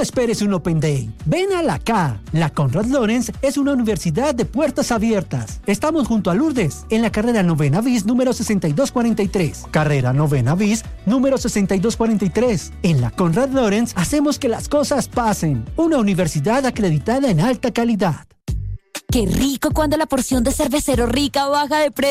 esperes un Open Day. Ven a la K. La Conrad Lorenz es una universidad de puertas abiertas. Estamos junto a Lourdes, en la carrera 9ª bis número 6243. Carrera 9ª bis número 6243. En la Conrad Lorenz hacemos que las cosas pasen. Una universidad acreditada en alta calidad. ¡Qué rico cuando la porción de Cervecero Rica baja de precio!